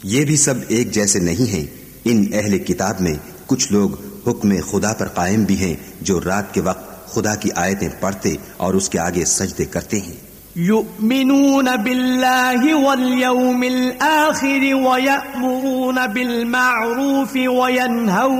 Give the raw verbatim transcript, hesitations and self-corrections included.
ये भी सब एक जैसे नहीं हैं। इन अहले किताब में कुछ लोग हुक्म खुदा पर कायम भी हैं, जो रात के वक्त खुदा की आयतें पढ़ते और उसके आगे सजदे करते हैं। युमिनून बिल्लाहि वल यौमिल आखिर व यअमुरून बिल मारूफ व यनहौ